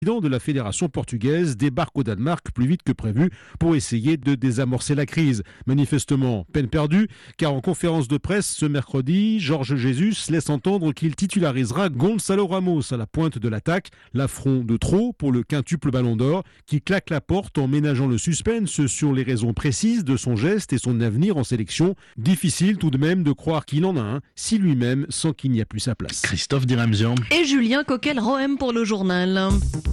de la Fédération portugaise débarque au Danemark plus vite que prévu pour essayer de désamorcer la crise. Manifestement, peine perdue, car en conférence de presse ce mercredi, Jorge Jesus laisse entendre qu'il titularisera Gonçalo Ramos à la pointe de l'attaque. L'affront de trop pour le quintuple Ballon d'Or qui claque la porte en ménageant le suspense sur les raisons précises de son geste et son avenir en sélection. Difficile tout de même de croire qu'il en a un si lui-même sent qu'il n'y a plus sa place. Christophe Diramzian et Julien Coquel-Rohem pour le journal.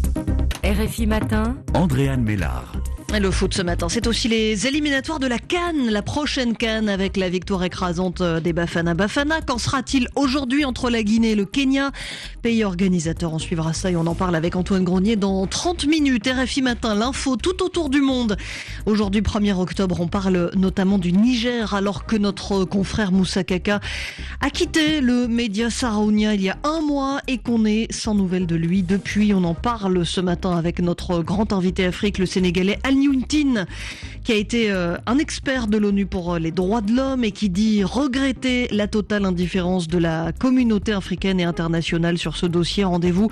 RFI Matin, Andréane Mélard. Et le foot ce matin, c'est aussi les éliminatoires de la CAN, la prochaine CAN avec la victoire écrasante des Bafana Bafana. Qu'en sera-t-il aujourd'hui entre la Guinée et le Kenya ? Pays organisateur, on suivra ça et on en parle avec Antoine Grenier dans 30 minutes. RFI Matin, l'info tout autour du monde. Aujourd'hui, 1er octobre, on parle notamment du Niger alors que notre confrère Moussa Kaka a quitté le média Saraounia il y a un mois et qu'on est sans nouvelles de lui depuis. On en parle ce matin avec notre grand invité Afrique, le Sénégalais Al-Niountine, qui a été un expert de l'ONU pour les droits de l'homme et qui dit regretter la totale indifférence de la communauté africaine et internationale sur ce dossier. Rendez-vous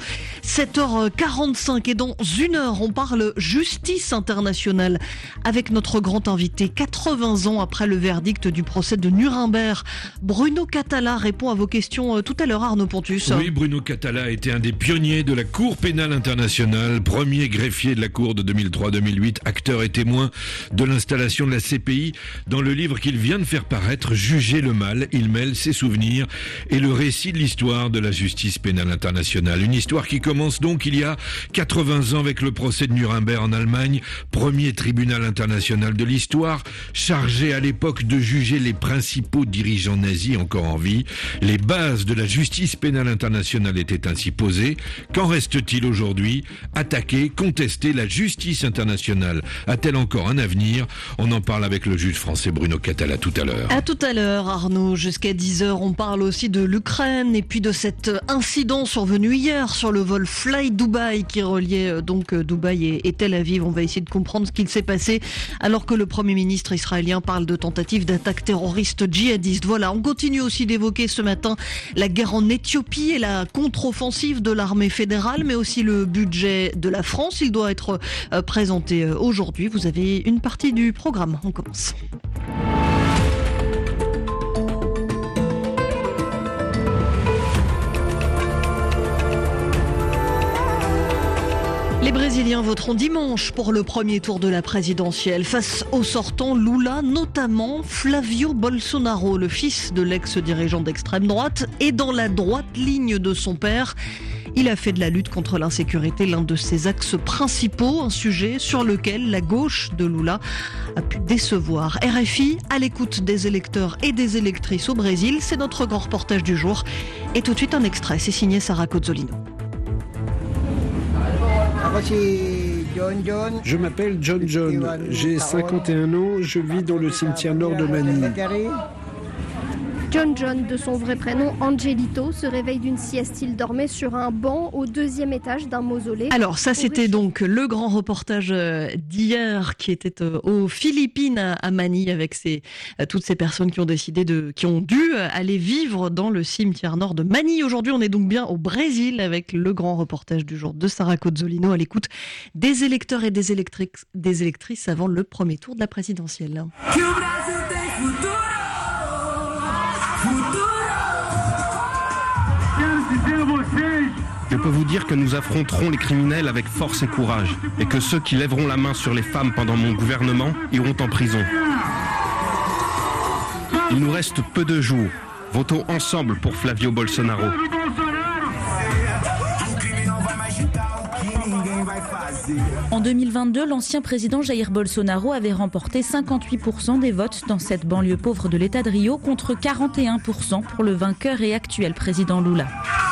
7h45 et dans 1 heure, on parle justice internationale avec notre grand invité. 80 ans après le verdict du procès de Nuremberg, Bruno Cathala répond à vos questions tout à l'heure, Arnaud Pontus. Oui, Bruno Cathala était un des pionniers de la Cour pénale internationale, premier greffier de la Cour de 2003-2008, acteur et témoin de l'installation de la CPI. Dans le livre qu'il vient de faire paraître, Juger le mal, il mêle ses souvenirs et le récit de l'histoire de la justice pénale internationale. Une histoire qui commence donc il y a 80 ans avec le procès de Nuremberg en Allemagne, premier tribunal international de l'histoire, chargé à l'époque de juger les principaux dirigeants nazis encore en vie. Les bases de la justice pénale internationale étaient ainsi posées. Qu'en reste-t-il aujourd'hui ? Attaquer, contester la justice internationale a-t-elle encore un avenir ? On en parle avec le juge français Bruno Cathala tout à l'heure. À tout à l'heure, Arnaud. Jusqu'à 10h, on parle aussi de l'Ukraine et puis de cet incident survenu hier sur le vol Fly Dubai qui reliait donc Dubaï et Tel Aviv. On va essayer de comprendre ce qu'il s'est passé alors que le Premier ministre israélien parle de tentative d'attaque terroriste djihadiste. Voilà, on continue aussi d'évoquer ce matin la guerre en Éthiopie et la contre-offensive de l'armée fédérale, mais aussi le budget de la France. Il doit être présenté aujourd'hui. Vous avez une partie du programme. On commence. Les Brésiliens voteront dimanche pour le premier tour de la présidentielle face au sortant Lula, notamment Flavio Bolsonaro, le fils de l'ex-dirigeant d'extrême droite, et dans la droite ligne de son père. Il a fait de la lutte contre l'insécurité l'un de ses axes principaux, un sujet sur lequel la gauche de Lula a pu décevoir. RFI, à l'écoute des électeurs et des électrices au Brésil, c'est notre grand reportage du jour. Et tout de suite un extrait, c'est signé Sarah Cozzolino. Je m'appelle John, j'ai 51 ans, je vis dans le cimetière nord de Manille. John, de son vrai prénom Angelito, se réveille d'une sieste. Il dormait sur un banc au 2e étage d'un mausolée. Alors ça, c'était donc le grand reportage d'hier qui était aux Philippines à Manille avec toutes ces personnes qui ont dû aller vivre dans le cimetière nord de Manille. Aujourd'hui, on est donc bien au Brésil avec le grand reportage du jour de Sarah Cozzolino à l'écoute des électeurs et des électrices avant le premier tour de la présidentielle. Je peux vous dire que nous affronterons les criminels avec force et courage, et que ceux qui lèveront la main sur les femmes pendant mon gouvernement iront en prison. Il nous reste peu de jours. Votons ensemble pour Flavio Bolsonaro. En 2022, l'ancien président Jair Bolsonaro avait remporté 58% des votes dans cette banlieue pauvre de l'État de Rio contre 41% pour le vainqueur et actuel président Lula.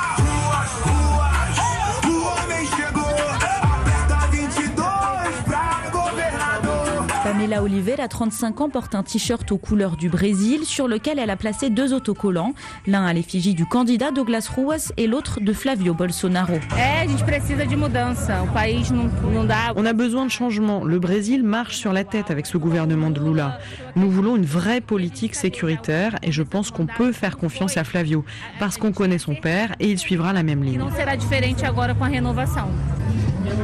Pamela Oliveira, 35 ans, porte un t-shirt aux couleurs du Brésil sur lequel elle a placé 2 autocollants, l'un à l'effigie du candidat Douglas Ruas et l'autre de Flavio Bolsonaro. On a besoin de changement. Le Brésil marche sur la tête avec ce gouvernement de Lula. Nous voulons une vraie politique sécuritaire et je pense qu'on peut faire confiance à Flavio parce qu'on connaît son père et il suivra la même ligne.